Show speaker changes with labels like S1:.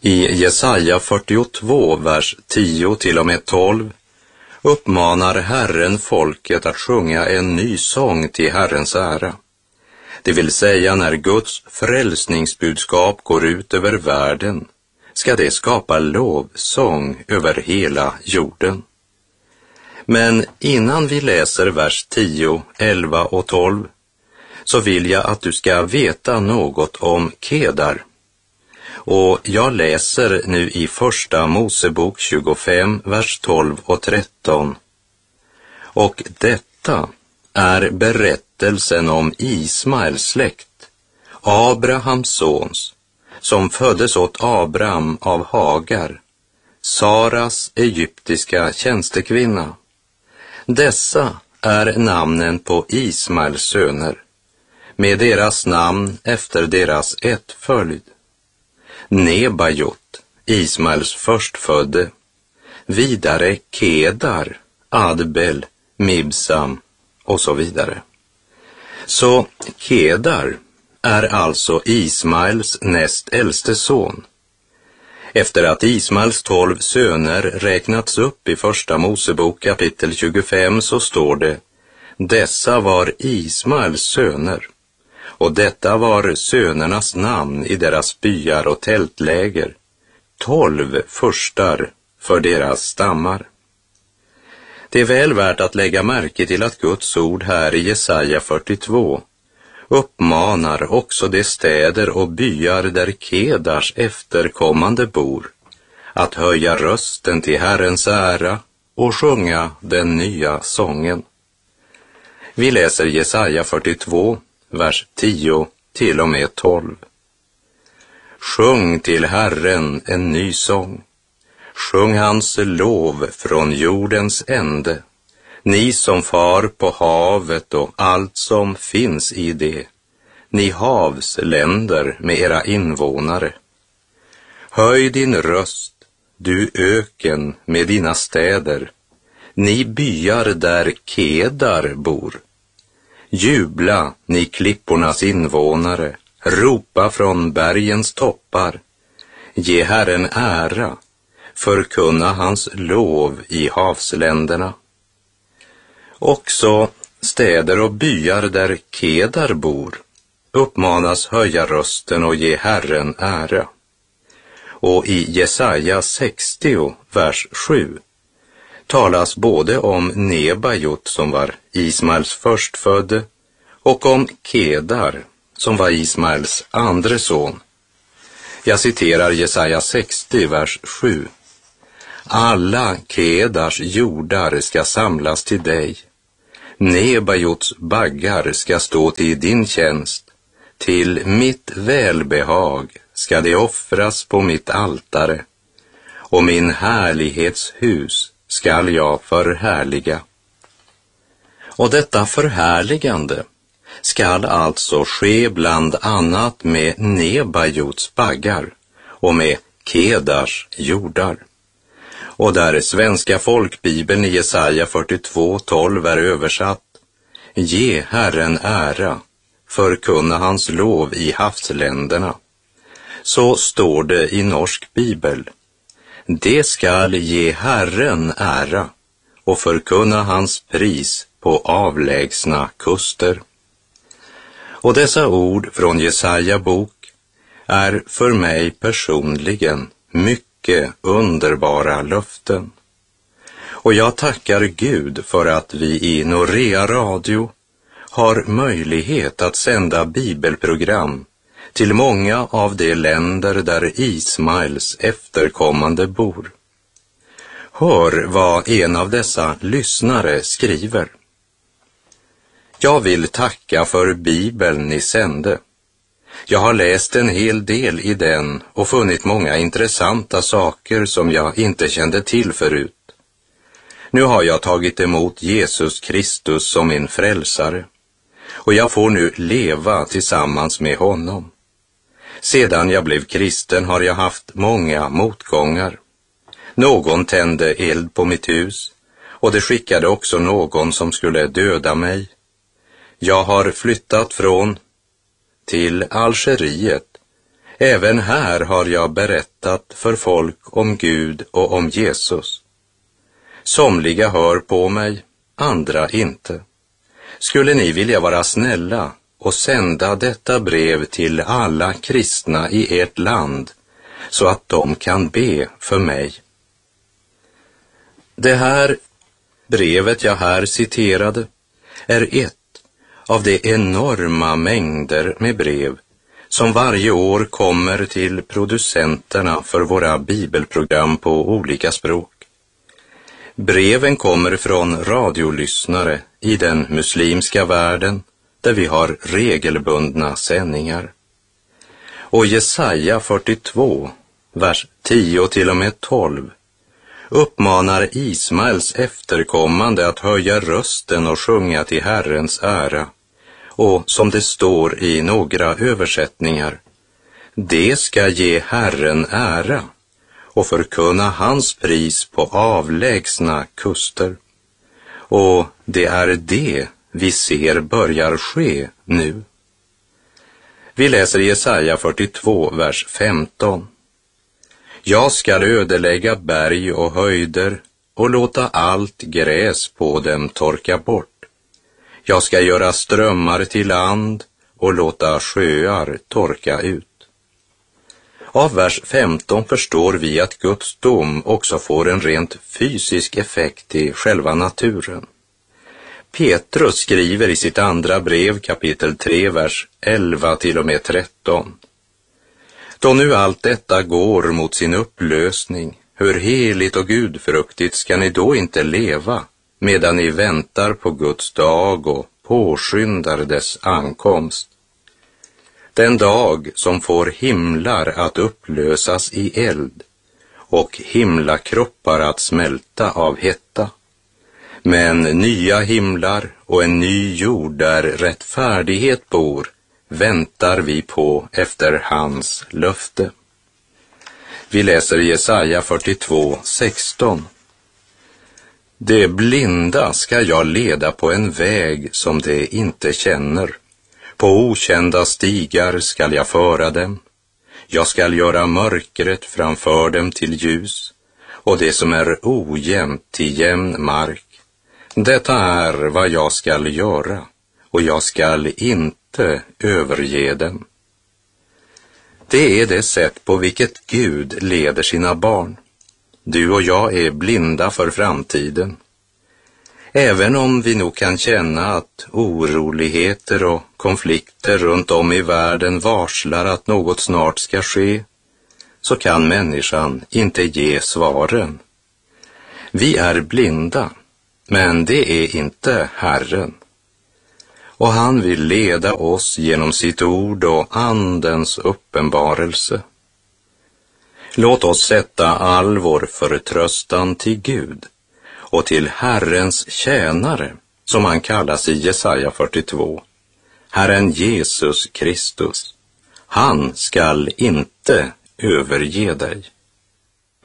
S1: I Jesaja 42, vers 10 till och med 12 uppmanar Herren folket att sjunga en ny sång till Herrens ära. Det vill säga, när Guds frälsningsbudskap går ut över världen ska det skapa lovsång över hela jorden. Men innan vi läser vers 10, 11 och 12 så vill jag att du ska veta något om Kedar. Och jag läser nu i första Mosebok 25, vers 12 och 13. Och detta är berättelsen om Ismaels släkt, Abrahams sons, som föddes åt Abraham av Hagar, Saras egyptiska tjänstekvinna. Dessa är namnen på Ismaels söner, med deras namn efter deras ättföljd. Nebajot, Ismaels förstfödde, vidare Kedar, Adbel, Mibsam och så vidare. Så Kedar är alltså Ismaels näst äldste son. Efter att Ismaels 12 söner räknats upp i första Mosebok kapitel 25 så står det: dessa var Ismaels söner, och detta var sönernas namn i deras byar och tältläger, 12 furstar för deras stammar. Det är väl värt att lägga märke till att Guds ord här i Jesaja 42 uppmanar också de städer och byar där Kedars efterkommande bor att höja rösten till Herrens ära och sjunga den nya sången. Vi läser Jesaja 42, vers 10 till och med 12. Sjung till Herren en ny sång. Sjung hans lov från jordens ände, ni som far på havet och allt som finns i det, ni havsländer med era invånare. Höj din röst, du öken med dina städer, ni byar där Kedar bor. Jubla, ni klippornas invånare, ropa från bergens toppar. Ge Herren ära, förkunna hans lov i havsländerna. Också städer och byar där Kedar bor uppmanas höja rösten och ge Herren ära. Och i Jesaja 60, vers 7 talas både om Nebajot som var Ismaels förstfödde och om Kedar som var Ismaels andre son. Jag citerar Jesaja 60, vers 7. Alla Kedars jordar ska samlas till dig. Nebajots baggar ska stå till din tjänst. Till mitt välbehag ska det offras på mitt altare, och min härlighetshus skall jag förhärliga. Och detta förhärligande skall alltså ske bland annat med Nebajots baggar och med Kedars jordar. Och där svenska folkbibeln i Jesaja 42:12 är översatt: ge Herren ära, förkunna hans lov i havsländerna, så står det i norsk bibel: det skall ge Herren ära och förkunna hans pris på avlägsna kuster. Och dessa ord från Jesaja bok är för mig personligen mycket underbara löften. Och jag tackar Gud för att vi i Norea Radio har möjlighet att sända bibelprogram till många av de länder där Ismaels efterkommande bor. Hör vad en av dessa lyssnare skriver. Jag vill tacka för Bibeln ni sände. Jag har läst en hel del i den och funnit många intressanta saker som jag inte kände till förut. Nu har jag tagit emot Jesus Kristus som min frälsare, och jag får nu leva tillsammans med honom. Sedan jag blev kristen har jag haft många motgångar. Någon tände eld på mitt hus, och det skickade också någon som skulle döda mig. Jag har flyttat från till Algeriet, Även här har jag berättat för folk om Gud och om Jesus. Somliga hör på mig, andra inte. Skulle ni vilja vara snälla och sända detta brev till alla kristna i ert land så att de kan be för mig? Det här brevet jag här citerade är ett av de enorma mängder med brev som varje år kommer till producenterna för våra bibelprogram på olika språk. Breven kommer från radiolyssnare i den muslimska världen där vi har regelbundna sändningar. Och Jesaja 42, vers 10 till och med 12 uppmanar Ismaels efterkommande att höja rösten och sjunga till Herrens ära. Och som det står i några översättningar, det ska ge Herren ära och förkunna hans pris på avlägsna kuster. Och det är det vi ser börjar ske nu. Vi läser Jesaja 42, vers 15. Jag ska ödelägga berg och höjder och låta allt gräs på dem torka bort. Jag ska göra strömmar till land och låta sjöar torka ut. Av vers 15 förstår vi att Guds dom också får en rent fysisk effekt i själva naturen. Petrus skriver i sitt andra brev, kapitel 3, vers 11 till och med 13. Då nu allt detta går mot sin upplösning, hur heligt och gudfruktigt ska ni då inte leva, medan ni väntar på Guds dag och påskyndar dess ankomst? Den dag som får himlar att upplösas i eld och himlakroppar att smälta av hetta. Men nya himlar och en ny jord där rättfärdighet bor väntar vi på efter hans löfte. Vi läser Jesaja 42, 16. De blinda ska jag leda på en väg som de inte känner. På okända stigar skall jag föra dem. Jag skall göra mörkret framför dem till ljus och det som är ojämnt till jämn mark. Detta är vad jag skall göra och jag skall inte överge dem. Det är det sätt på vilket Gud leder sina barn. Du och jag är blinda för framtiden. Även om vi nog kan känna att oroligheter och konflikter runt om i världen varslar att något snart ska ske, så kan människan inte ge svaren. Vi är blinda, men det är inte Herren. Och han vill leda oss genom sitt ord och andens uppenbarelse. Låt oss sätta all vår förtröstan till Gud och till Herrens tjänare, som han kallas i Jesaja 42, Herren Jesus Kristus. Han skall inte överge dig.